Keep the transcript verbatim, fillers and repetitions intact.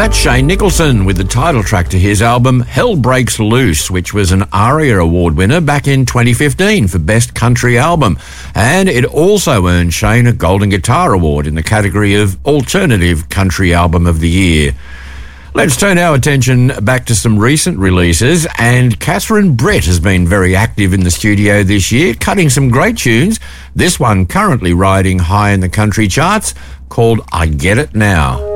That's Shane Nicholson with the title track to his album Hell Breaks Loose, which was an ARIA Award winner back in twenty fifteen for Best Country Album. And it also earned Shane a Golden Guitar Award in the category of Alternative Country Album of the Year. Let's turn our attention back to some recent releases, and Catherine Brett has been very active in the studio this year, cutting some great tunes. This one currently riding high in the country charts, called I Get It Now.